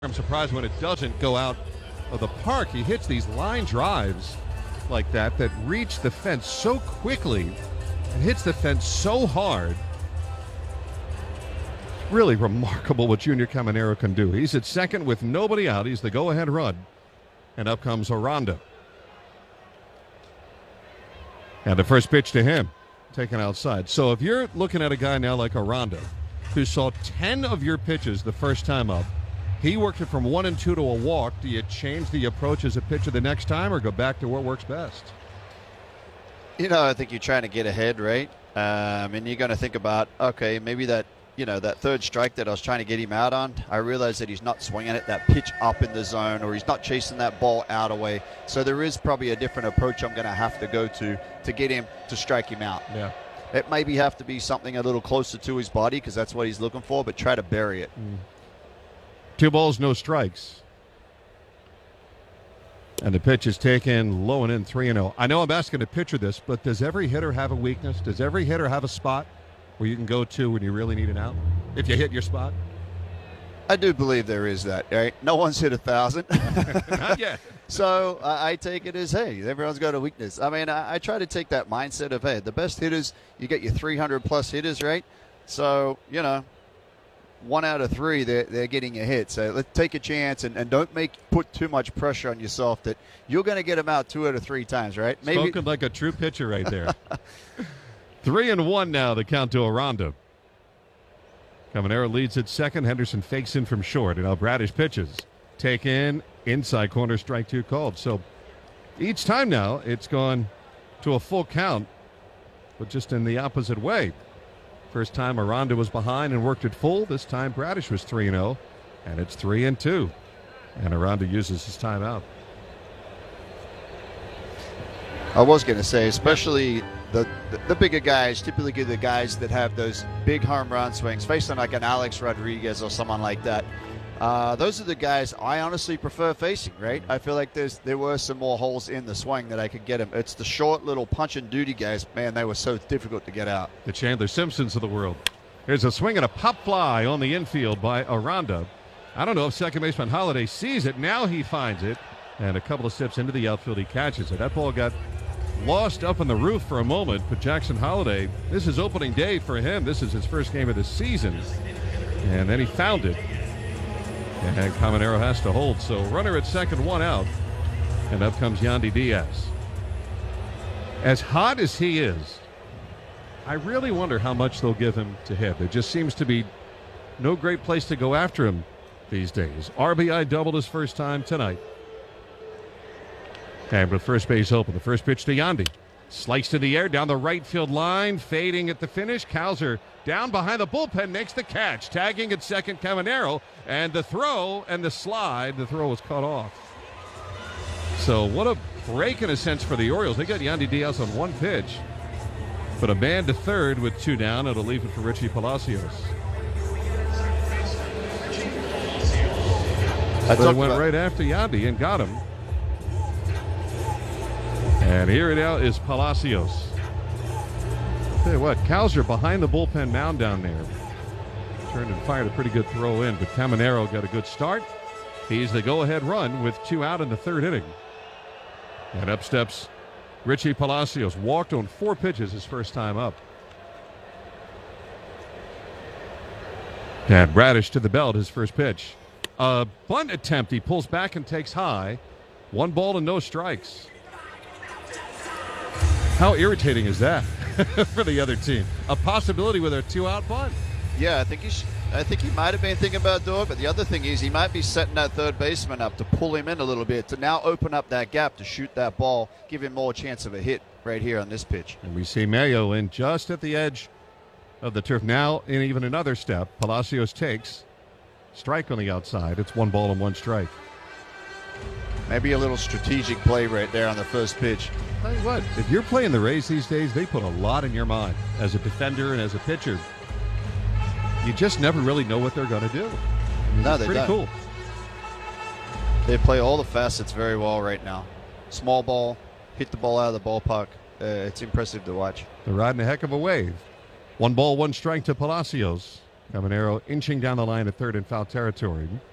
I'm surprised when it doesn't go out of the park. He hits these line drives like that reach the fence so quickly and hits the fence so hard. Really remarkable what Junior Caminero can do. He's at second with nobody out. He's the go-ahead run. And up comes Aranda. And the first pitch to him, taken outside. So if you're looking at a guy now like Aranda, who saw 10 of your pitches the first time up, he worked it from 1 and 2 to a walk. Do you change the approach as a pitcher the next time or go back to what works best? I think you're trying to get ahead, right? And you're going to think about, okay, maybe that third strike that I was trying to get him out on, I realized that he's not swinging it, that pitch up in the zone, or he's not chasing that ball out away. So there is probably a different approach I'm going to have to go to get him to strike him out. Yeah. It maybe have to be something a little closer to his body because that's what he's looking for, but try to bury it. 2 balls, no strikes. And the pitch is taken low and in 3-0. I know I'm asking a pitcher this, but does every hitter have a weakness? Does every hitter have a spot where you can go to when you really need an out? If you hit your spot? I do believe there is that, right? No one's hit 1,000. Not yet. So I take it as, hey, everyone's got a weakness. I mean, I try to take that mindset of, hey, the best hitters, you get your 300-plus hitters, right? So, 1 out of 3, they're getting a hit. So let's take a chance and don't put too much pressure on yourself that you're going to get them out 2 out of 3 times, right? Maybe spoken like a true pitcher right there. 3-1 now, the count to Aranda. Caminero leads at second. Henderson fakes in from short, and now Bradish pitches. Taken inside corner, strike 2 called. So each time now it's gone to a full count, but just in the opposite way. First time Aranda was behind and worked it full. This time Bradish was 3-0, and it's 3-2. And Aranda uses his timeout. I was going to say, especially the bigger guys, typically the guys that have those big home run swings, facing like an Alex Rodriguez or someone like that. Those are the guys I honestly prefer facing, right? I feel like there were some more holes in the swing that I could get him. It's the short little punch and duty guys. Man, they were so difficult to get out. The Chandler Simpsons of the world. There's a swing and a pop fly on the infield by Aranda. I don't know if second baseman Holliday sees it. Now he finds it. And a couple of steps into the outfield, he catches it. That ball got lost up on the roof for a moment, but Jackson Holliday, this is opening day for him. This is his first game of the season. And then he found it. And Caminero has to hold. So runner at second, 1 out. And up comes Yandy Diaz. As hot as he is, I really wonder how much they'll give him to hit. There just seems to be no great place to go after him these days. RBI doubled his first time tonight. And with first base open, the first pitch to Yandy. Sliced in the air down the right field line, fading at the finish. Cowser down behind the bullpen makes the catch. Tagging at second, Caminero. And the throw and the slide, the throw was cut off. So what a break in a sense for the Orioles. They got Yandy Diaz on 1 pitch. But a man to third with 2 down. It'll leave it for Richie Palacios. They went right after Yandy and got him. And here now is Palacios. I'll tell you what, Cowser behind the bullpen mound down there. Turned and fired a pretty good throw in, but Caminero got a good start. He's the go-ahead run with 2 out in the 3rd inning. And up steps Richie Palacios. Walked on 4 pitches his first time up. And Bradish to the belt, his first pitch. A bunt attempt. He pulls back and takes high. 1 ball and no strikes. How irritating is that for the other team? A possibility with a 2-out bunt. Yeah, I think he might have been thinking about doing it, but the other thing is he might be setting that third baseman up to pull him in a little bit, to now open up that gap to shoot that ball, give him more chance of a hit right here on this pitch. And we see Mayo in just at the edge of the turf. Now in even another step, Palacios takes strike on the outside. It's 1 ball and 1 strike. Maybe a little strategic play right there on the first pitch. Tell you what, if you're playing the Rays these days, they put a lot in your mind as a defender and as a pitcher. You just never really know what they're going to do. No, it's pretty cool. They play all the facets very well right now. Small ball, hit the ball out of the ballpark. It's impressive to watch. They're riding a heck of a wave. 1 ball, 1 strike to Palacios. Caminero inching down the line at third in foul territory.